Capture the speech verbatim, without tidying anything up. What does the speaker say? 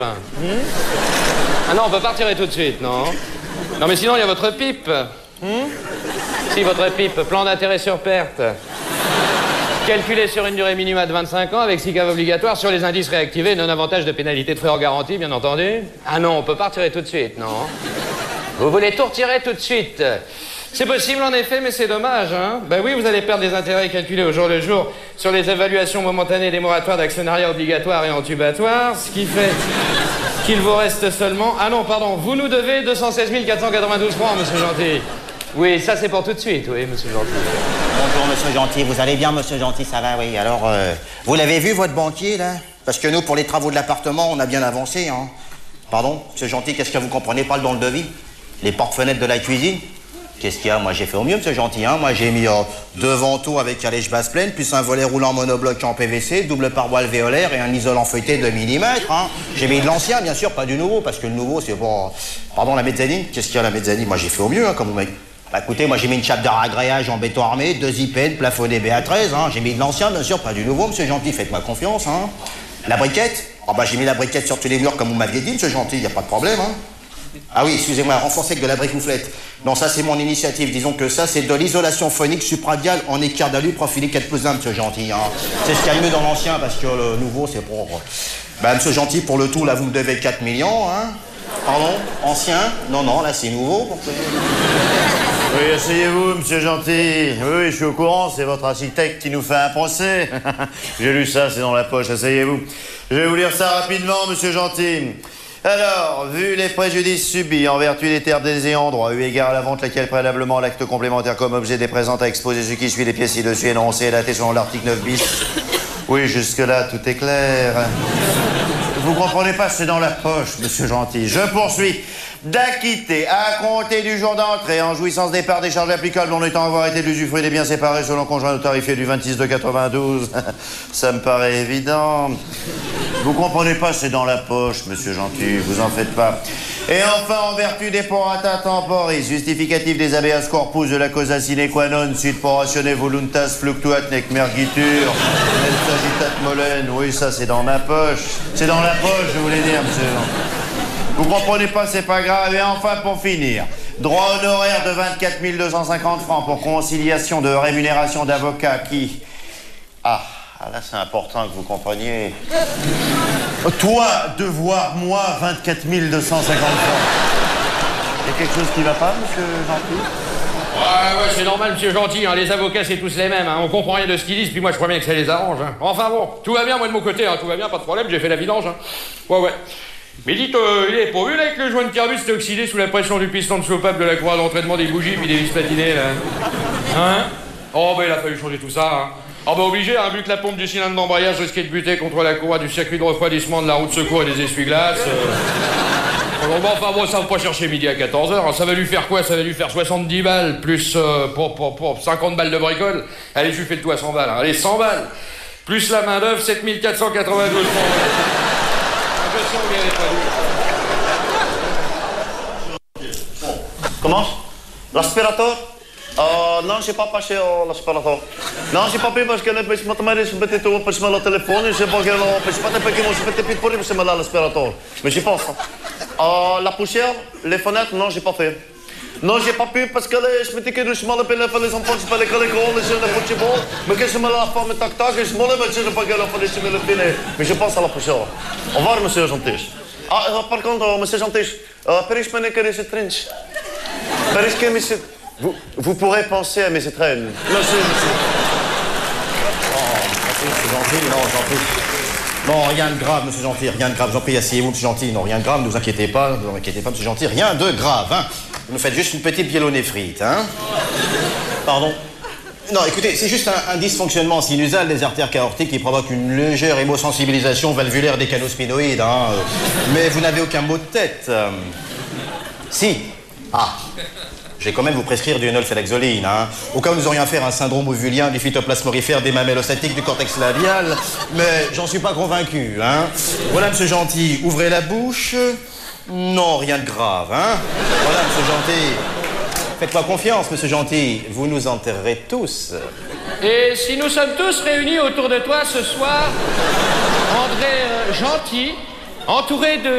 Hmm? Ah non, on peut pas retirer tout de suite, non? Non, mais sinon, il y a votre pipe. Hmm? Si, votre pipe, plan d'intérêt sur perte. Calculé sur une durée minimale de vingt-cinq ans, avec six caves obligatoires, sur les indices réactivés, non-avantage de pénalité de frais hors garantie, bien entendu. Ah non, on peut pas retirer tout de suite, non? Vous voulez tout retirer tout de suite? C'est possible, en effet, mais c'est dommage, hein? Ben oui, vous allez perdre des intérêts calculés au jour le jour sur les évaluations momentanées des moratoires d'actionnariat obligatoire et entubatoire, ce qui fait qu'il vous reste seulement... Ah non, pardon, vous nous devez deux cent seize mille quatre cent quatre-vingt-douze francs, monsieur Gentil. Oui, ça c'est pour tout de suite, oui, monsieur Gentil. Bonjour, monsieur Gentil, vous allez bien, monsieur Gentil, ça va, oui. Alors, euh, vous l'avez vu, votre banquier, là? Parce que nous, pour les travaux de l'appartement, on a bien avancé, hein. Pardon, monsieur Gentil, qu'est-ce que vous comprenez pas dans le devis? Les portes-fenêtres de la cuisine? Qu'est-ce qu'il y a? Moi, j'ai fait au mieux, monsieur Gentil, hein. Moi, j'ai mis euh, deux vantaux avec calèche basse pleine, plus un volet roulant monobloc en P V C, double paroi alvéolaire et un isolant feuilleté de millimètres, hein. J'ai mis de l'ancien, bien sûr, pas du nouveau, parce que le nouveau, c'est pour... Pardon, la mezzanine? Qu'est-ce qu'il y a, la mezzanine? Moi, j'ai fait au mieux, hein, comme vous m'avez... Bah, écoutez, moi, j'ai mis une chape de ragréage en béton armé, deux I P N, plafonné B A treize, hein. J'ai mis de l'ancien, bien sûr, pas du nouveau, monsieur Gentil, faites-moi confiance, hein. La briquette? Ah bah, j'ai mis la briquette sur tous les murs, comme vous m'aviez dit, monsieur Gentil, y a pas de problème, hein. Ah oui, excusez-moi, renforcé avec de la bricouflette. Non, ça, c'est mon initiative. Disons que ça, c'est de l'isolation phonique supradiale en écart d'alu profilé quatre plus un, monsieur Gentil, hein. C'est ce qu'il y a de mieux dans l'ancien, parce que le nouveau, c'est pour... Bah, monsieur Gentil, pour le tout, là, vous me devez quatre millions, hein. Pardon? Ancien? Non, non, là, c'est nouveau. Pour que... Oui, asseyez-vous, monsieur Gentil. Oui, oui, je suis au courant, c'est votre architecte qui nous fait un procès. J'ai lu ça, c'est dans la poche, asseyez-vous. Je vais vous lire ça rapidement, monsieur Gentil. Alors, vu les préjudices subis en vertu des termes des ayants droit, eu égard à la vente, laquelle préalablement l'acte complémentaire comme objet des présentes à exposer ce qui suit les pièces ci-dessus énoncées et daté selon l'article neuf bis. Oui, jusque-là, tout est clair. Vous comprenez pas, c'est dans la poche, monsieur Gentil. Je poursuis. D'acquitter, à compter du jour d'entrée, en jouissance des parts des charges applicables en étant avoir été de l'usufruit des biens séparés selon conjoint tarifé du vingt-six de quatre-vingt-douze. Ça me paraît évident. Vous comprenez pas, c'est dans la poche, monsieur Gentil, vous en faites pas. Et enfin, en vertu des prorata temporis, justificatif des habeas corpus de la causa sine qua non, sud poratione voluntas fluctuat nec mergitur, nel sagitat molen. Oui, ça, c'est dans ma poche. C'est dans la poche, je voulais dire, monsieur Gentil. Vous comprenez pas, c'est pas grave. Et enfin, pour finir, droit honoraire de vingt-quatre mille deux cent cinquante francs pour conciliation de rémunération d'avocat qui... Ah, là, c'est important que vous compreniez. Toi, devoir, moi, vingt-quatre mille deux cent cinquante francs. Il y a quelque chose qui va pas, monsieur Gentil? Ouais, ouais, c'est normal, monsieur Gentil, hein. Les avocats, c'est tous les mêmes, hein. On comprend rien de ce qu'ils disent, puis moi, je crois bien que ça les arrange, hein. Enfin bon, tout va bien, moi, de mon côté, hein. Tout va bien, pas de problème, j'ai fait la vidange, hein. Ouais, ouais. Mais dites, euh, il est pourvu, là, que le joint de carbus s'est oxydé sous la pression du piston de soupape de la croix d'entraînement des bougies puis des vis patinées, là. Hein? Oh, ben, il a fallu changer tout ça, hein. Oh, ben, obligé, hein, vu que la pompe du cylindre d'embrayage risquait de buter contre la courroie du circuit de refroidissement de la roue de secours et des essuie-glaces. Euh... Bon, enfin, bon, ça va pas chercher midi à quatorze heures, hein. Ça va lui faire quoi? Ça va lui faire soixante-dix balles, plus, euh, pour, pour, pour cinquante balles de bricole. Allez, je lui fais le tout à cent balles, hein. Allez, cent balles. Plus la main-d'œuvre, sept mille quatre cent quatre-vingt-douze francs. Comment? L'aspirateur? Uh, non, j'ai pas passé uh, l'aspirateur. Non, j'ai pas pu parce que le petit matériel se mettait au petit mal au téléphone. Je sais pas que le petit matériel se mettait plus pour lui, c'est mal à l'aspirateur. Mais j'y pense. Uh, la poussière, les fenêtres, non, j'ai pas fait. Non, j'ai pas pu parce que je m'étais que doucement le téléphone, les enfants, je fallait que les gros, les jeunes, les football. Mais que je me la forme tac tac, je me le mets, je ne pas que la fallait se le filet. Mais je pense à la poussière. Au revoir, monsieur Gentil. Ah, uh, par contre, uh, monsieur Gentil, uh, Paris, je m'en ai trench. Paris, que monsieur. Vous, vous pourrez penser à mes étrennes. Merci, monsieur. Oh, merci, Gentil, non, Gentil. Non, rien de grave, monsieur Gentil, rien de grave. J'en prie, asseyez-vous, monsieur Gentil. Non, rien de grave, ne vous inquiétez pas, ne vous inquiétez pas, monsieur Gentil. Rien de grave, hein. Vous nous faites juste une petite pyélonéphrite, hein. Pardon? Non, écoutez, c'est juste un, un dysfonctionnement sinusal des artères aortiques qui provoque une légère hémosensibilisation valvulaire des canaux spinoïdes, hein. Mais vous n'avez aucun mot de tête. Euh... Si. Ah. Je vais quand même vous prescrire du nolfenexoline, hein. Au cas où nous aurions affaire à un syndrome ovulien du phytoplasme aurifère des mamelles ostatiques du cortex labial, mais j'en suis pas convaincu, hein. Voilà, monsieur Gentil, ouvrez la bouche. Non, rien de grave, hein. Voilà, monsieur Gentil. Faites-moi confiance, monsieur Gentil. Vous nous enterrerez tous. Et si nous sommes tous réunis autour de toi ce soir, André euh, Gentil, Entouré de